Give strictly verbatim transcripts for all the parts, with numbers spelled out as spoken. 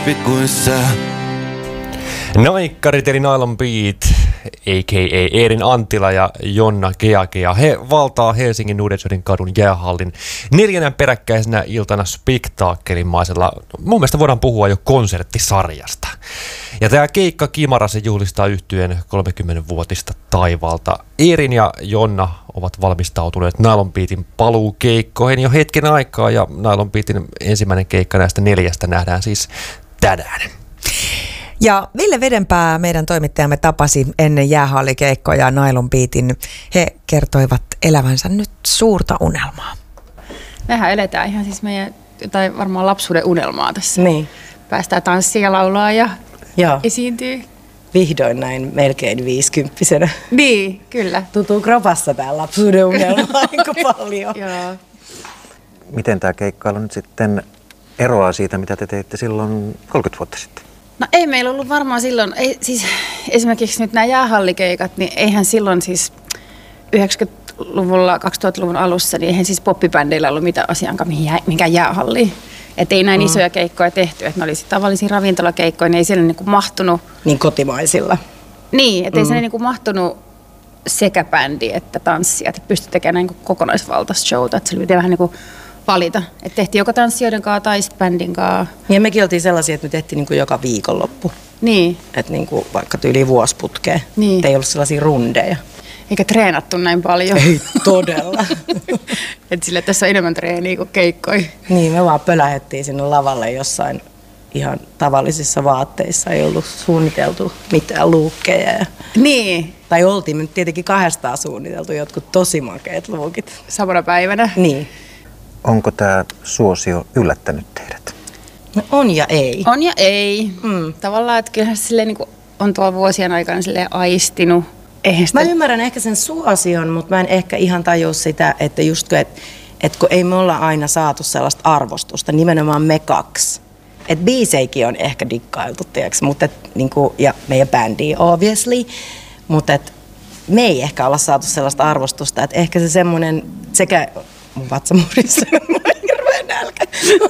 Pikuissa. Naikkarit eli Nylon Beat, a k a. Eerin Anttila ja Jonna Keakea. He valtaa Helsingin Nudesjodin kadun jäähallin neljänä peräkkäisenä iltana spektaakkelimaisella. Mun mielestä voidaan puhua jo konserttisarjasta. Ja tämä keikka Kimarassa juhlistaa yhtyeen kolmekymmenvuotista taivalta. Eerin ja Jonna ovat valmistautuneet Nylon Beatin paluukeikkoihin jo hetken aikaa, ja Nylon Beatin ensimmäinen keikka näistä neljästä nähdään siis tänään. Ja Ville Vedenpää, meidän toimittajamme, tapasi ennen jäähallikeikkoja Nylon Beatin. He kertoivat elävänsä nyt suurta unelmaa. Mehän eletään ihan siis meidän, tai varmaan lapsuuden unelmaa tässä. Niin. Päästään tanssia ja laulaa ja Joo. esiintyy. Vihdoin näin melkein viisikymppisenä. Niin, kyllä. Tuntuu kropassa tää lapsuuden unelma aika paljon. Joo. Miten tämä keikkailu nyt sitten eroaa siitä, mitä te teitte silloin kolmekymmentä vuotta sitten? No ei meillä ollut varmaan silloin, ei, siis esimerkiksi nyt nämä jäähallikeikat, niin eihän silloin siis yhdeksänkymmentäluvulla, kaksituhattaluvun alussa, niin eihän siis poppibändeillä ollut mitään asiankaan mihinkään jäähalliin. Että ei näin mm. isoja keikkoja tehty, että ne oli tavallisia ravintolakeikkoja, niin ei siellä niinku mahtunut. Niin kotimaisilla. Niin, että mm. ei siellä niinku mahtunut sekä bändi että tanssia, että pystyi tekemään niinku kokonaisvaltaista showta, että se oli vähän niinku valita. Että tehtiin joko tanssijoiden kanssa tai bändin kanssa. Ja mekin oltiin sellaisia, että me tehtiin niinku joka viikonloppu. Niin. Että niinku vaikka tyyli vuosiputkeen. Niin. Et ei ollut sellaisia rundeja. Eikä treenattu näin paljon. Ei todella. Että sille tässä on enemmän treeniä kuin keikkoi. Niin, me vaan pölähettiin sinne lavalle jossain ihan tavallisissa vaatteissa. Ei ollut suunniteltu mitään luukkeja. Ja... Niin. Tai oltiin me nyt tietenkin kahdestaan suunniteltu jotkut tosi makeat luukit. Samana päivänä. Niin. Onko tämä suosio yllättänyt teidät? No on ja ei. On ja ei. Mm. Tavallaan, että kyllähän se silleen, niin kuin on tuolla vuosien aikana silleen aistinut. Sitä... Mä ymmärrän ehkä sen suosion, mutta mä en ehkä ihan tajua sitä, että just että et kun ei me olla aina saatu sellaista arvostusta, nimenomaan me kaksi. Että biiseikin on ehkä dikkailtu, tiiäks, mutta et, niinku, ja meidän bändi obviously, mutta et, me ei ehkä olla saatu sellaista arvostusta, että ehkä se semmoinen sekä mun vatsamurissa on hirveä nälkä.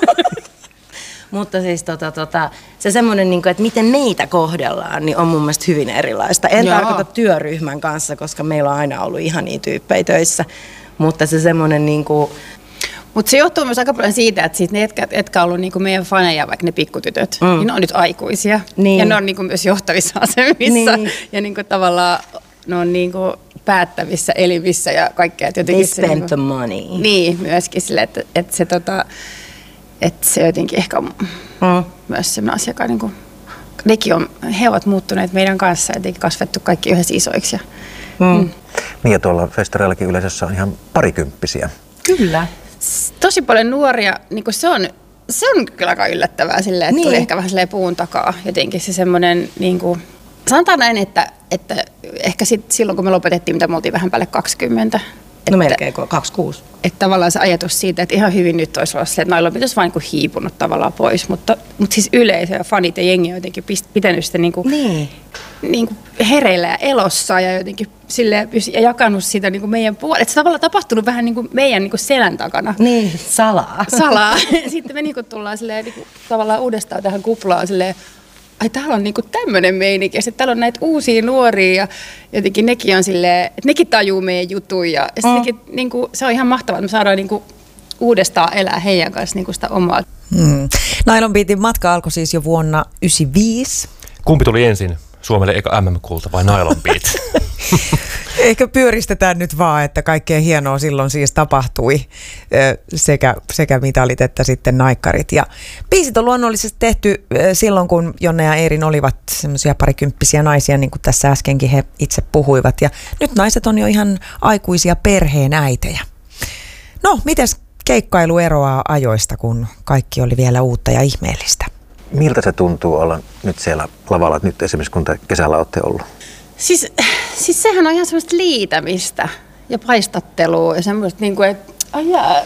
Mutta siis tota, tota, se semmoinen, niin että miten meitä kohdellaan, niin on mun mielestä hyvin erilaista. En Jaa. tarkoita työryhmän kanssa, koska meillä on aina ollut ihania tyyppejä töissä. Mutta se semmoinen niin kuin... Mutta se johtuu myös aika paljon siitä, että siitä ne, jotka, jotka on ollut niin kuin meidän faneja, vaikka ne pikkutytöt, mm. niin ne on nyt aikuisia. Niin. Ja ne on niin kuin myös johtavissa asemissa. Niin. Ja niin kuin tavallaan ne on niin kuin päättävissä elimissä ja kaikkea. They spent niin kuin, the money. Niin, myöskin sille, että, että se... Tota, että se jotenkin ehkä on mm. myös sellainen asia, joka niin kuin, nekin on, he ovat muuttuneet meidän kanssa, jotenkin kasvettu kaikki yhdessä isoiksi. Ja, mm. Mm. Niin ja tuolla festareillakin yleisössä on ihan parikymppisiä. Kyllä. Tosi paljon nuoria, niin kuin se, on, se on kyllä aika yllättävää silleen, että niin. tuli ehkä vähän silleen puun takaa jotenkin se semmoinen, niin kuin, sanotaan näin, että, että ehkä sit, silloin kun me lopetettiin, mitä me oltiin vähän päälle kaksikymmentä. No melkein kaksikymmentäkuusi. Että tavallaan se ajatus siitä, että ihan hyvin nyt olisi ollut se, että Nylon pitäisi vain niin hiipunut tavallaan pois, mutta, mutta siis yleisö ja fanit ja jengi on jotenkin pitänyt sitä niin kuin, niin. Niin kuin hereillä ja elossa ja jotenkin silleen, ja jakanut sitä niin kuin meidän puolelle. Että se tavallaan tapahtunut vähän niin kuin meidän niin kuin selän takana. Niin, salaa. Salaa. Sitten me niin kuin tullaan silleen, niin kuin, tavallaan uudestaan tähän kuplaan silleen, ai täällä on niinku tämmöinen meininki ja sitten täällä on näitä uusia nuoria ja jotenkin nekin on silleen, että nekin tajuu meidän jutun ja, ja mm. nekin, niinku, se on ihan mahtavaa, että me saadaan niinku uudestaan elää heidän kanssa niinku sitä omaa. Hmm. Nylon Beatin matka alkoi siis jo vuonna yhdeksänkymmentäviisi. Kumpi tuli ensin? Suomelle eka M M-kulta vai Nylon Beat? Ehkä pyöristetään nyt vaan, että kaikkea hienoa silloin siis tapahtui, sekä, sekä mitalit että sitten naikkarit. Ja biisit on luonnollisesti tehty silloin, kun Jonna ja Eerin olivat semmoisia parikymppisiä naisia, niin kuin tässä äskenkin he itse puhuivat. Ja nyt naiset on jo ihan aikuisia perheen äitejä. No, mites keikkailu eroaa ajoista, kun kaikki oli vielä uutta ja ihmeellistä? Miltä se tuntuu olla nyt siellä lavalla, nyt esimerkiksi kun te kesällä olette ollut? Siis, siis sehän on ihan semmoista liitämistä ja paistattelua ja semmoista, niin kuin, että ajaa.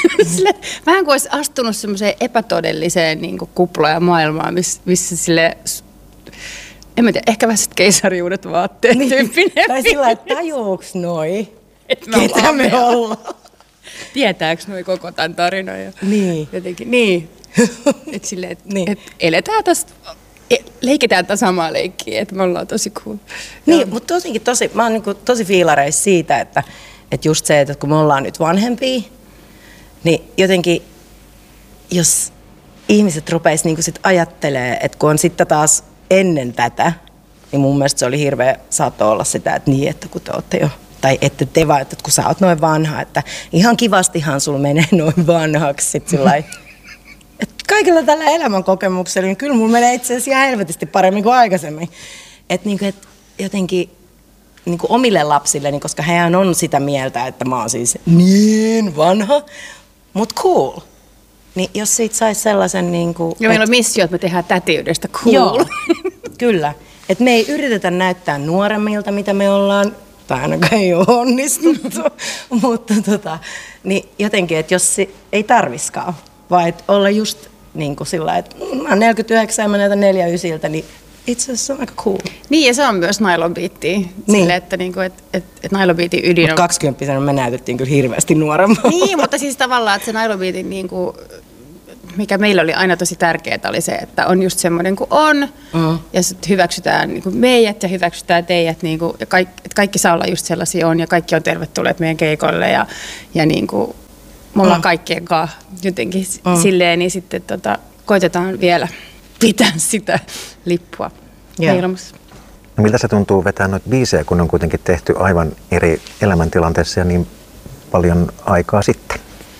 Vähän kuin olisi astunut semmoiseen epätodelliseen niin kuin kuplaan ja maailmaan, missä, missä sille, en mä tiedä, ehkä vähän sitten keisariuudet vaatteet niin, tyyppinen. Tai sillä, että tajuuks noi, et me ketä me ollaan. Tietääks noi koko tämän tarinan? Ja niin. Jotenkin, niin. Et silleen, et, Niin. et eletään tästä, leikitään tätä samaa leikkiä, että me ollaan tosi cool. Niin, mutta tosinkin tosi, mä oon niinku tosi fiilareissa siitä, että, että just se, että kun me ollaan nyt vanhempia, niin jotenkin jos ihmiset rupeis niinku sit ajattelee, että kun on sitten taas ennen tätä, niin mun mielestä se oli hirveä, saattoi olla sitä, että niin, että kun te ootte jo, tai ette te vaan, että kun sä oot noin vanha, että ihan kivastihan sulla menee noin vanhaksi sit sillai. Että kaikilla tällä elämänkokemuksella, niin kyllä mulla menee itse asiassa ihan helvetisti paremmin kuin aikaisemmin. Että niinku, et jotenkin niinku omille lapsilleni, koska hehän on sitä mieltä, että mä oon siis niin vanha, mut cool. Niin jos siitä saisi sellaisen niinku... Ja meillä on missio, että me tehdään tätiydestä cool. Joo, kyllä. Että me ei yritetä näyttää nuoremmilta, mitä me ollaan, tai ainakaan ei ole onnistuttu, mutta tota, niin jotenkin, että jos se ei tarviskaan, vaan että olla just niin kuin sillä, että mä oon neljäkymmentäyhdeksän ja mä näytän neljäkymmentäyhdeksän, niin itse asiassa on aika cool. Niin, ja se on myös nylon beattiä. Niin. Silleen, että, niinku, et, et, et nylon beatin ydin on... Mutta kaksikymppisenä me näytettiin kyllä hirveästi nuorempaa. Niin, mutta siis tavallaan, että se nylon beatin, niinku, mikä meillä oli aina tosi tärkeää, oli se, että on just semmoinen kuin on, mm. ja sitten hyväksytään niinku meidät ja hyväksytään teidät, niinku, ja kaikki, että kaikki saa olla just sellaisia on, ja kaikki on tervetulleet meidän keikoille, ja, ja niinku, me ollaan mm. kaikkien kanssa jotenkin mm. silleen, niin sitten tota, koitetaan vielä pitää sitä lippua yeah. ilmassa. No miltä se tuntuu vetää noita biisejä, kun on kuitenkin tehty aivan eri elämäntilanteessa ja niin paljon aikaa sitten?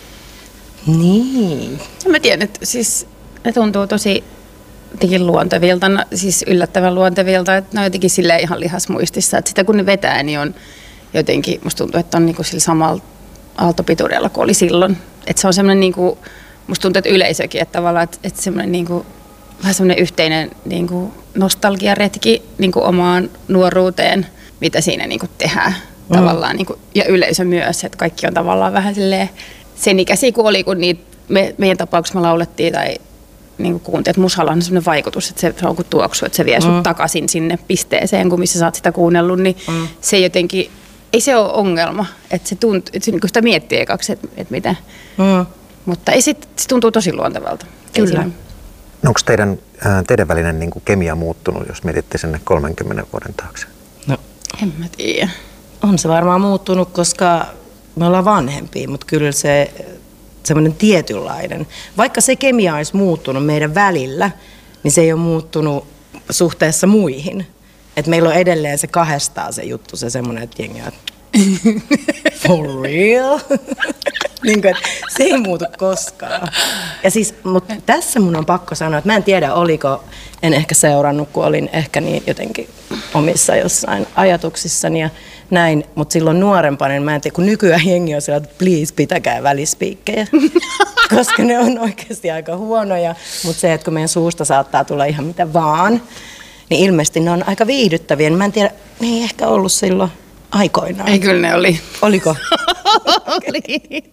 Niin. Mä tiedän, että siis ne tuntuu tosi jotenkin luontevilta, siis yllättävän luontevilta, että ne on jotenkin silleen ihan lihasmuistissa, että sitä kun ne vetää, niin on jotenkin, musta tuntuu, että on niinku sillä samalla aaltopituudella kuin oli silloin. Että se on semmoinen, niinku, musta tuntuu, että yleisökin, että tavallaan, että, että semmoinen niinku, vähän semmoinen yhteinen niinku nostalgiaretki niinku omaan nuoruuteen, mitä siinä niinku tehdään mm. tavallaan, niinku, ja yleisö myös, että kaikki on tavallaan vähän silleen sen ikäisiä kuin oli, kun niitä me, meidän tapauksessa me laulettiin tai niin kuuntelin, että musalla on sellainen vaikutus, että se on kuin tuoksu, että se vie sut mm. takaisin sinne pisteeseen, kun missä sä oot sitä kuunnellut, niin mm. se jotenkin, ei se ole ongelma, että se tuntuu, että niin sitä miettii ekaksi, että, että mitä, mm. mutta ei se, se tuntuu tosi luontevalta. Kyllä. No onko teidän, teidän välinen niin kuin kemia muuttunut, jos mietitte sinne kolmenkymmenen vuoden taakse? No, en mä tiedä. On se varmaan muuttunut, koska me ollaan vanhempia, mutta kyllä se semmoinen tietynlainen, vaikka se kemia olisi muuttunut meidän välillä, niin se ei ole muuttunut suhteessa muihin. Et meillä on edelleen se kahdestaan se juttu, se semmoinen, että jengi on, for real? niin kuin, että se ei muutu koskaan. Ja siis, mutta tässä mun on pakko sanoa, että mä en tiedä, oliko, en ehkä seurannut, kun olin ehkä niin jotenkin omissa jossain ajatuksissani ja näin, mutta silloin nuorempana, niin mä en tiedä, kun nykyään jengi on sillä, että please pitäkää välispiikkejä, koska ne on oikeasti aika huonoja, mutta se, että kun meidän suusta saattaa tulla ihan mitä vaan, niin ilmeisesti ne on aika viihdyttäviä. Mä en tiedä, ne ei ehkä ollut silloin aikoinaan. Ei, kyllä ne oli. Oliko? Oli.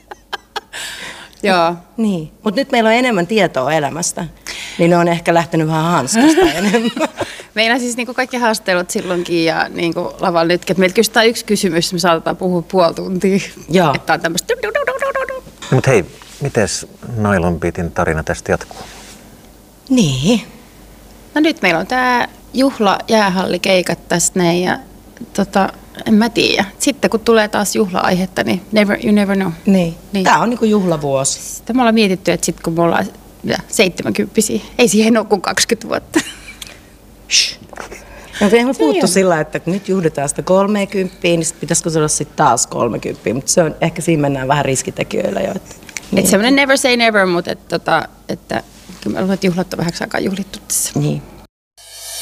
Joo. Niin, mutta nyt meillä on enemmän tietoa elämästä, niin ne on ehkä lähtenyt vähän hanskasta enemmän. Meillä siis niin kaikki haastelut silloinkin ja niin lavalla nytkin, että meiltä kysytään yksi kysymys, me saatetaan puhua puoli tuntia. Joo. Että on tämmöistä. No, mutta hei, mites Nylon Beatin tarina tästä jatkuu? Niin. No nyt meillä on tää juhla jäähallikeikat tästä näin ja tota, en mä tiedä. Sitten kun tulee taas juhla-aihetta, niin never, you never know. Niin. Niin. Tää on niinku juhlavuosi. Sitten me ollaan mietitty, että sitten kun me ollaan seitsemänkymppisiä, ei siihen ole kuin kaksikymmentä vuotta. Shh. No, eihän me puhuttu sillä, että nyt juhlitaan sitä kolmekymppiä, niin pitäisikö se olla sitten taas kolmekymppiä, mutta se on, ehkä siinä mennään vähän riskitekijöillä jo. Että, niin. Että semmoinen never say never, mutta että, tota, että kyllä mä luulen, että juhlat on vähäksi aikaa juhlittu tässä. Niin.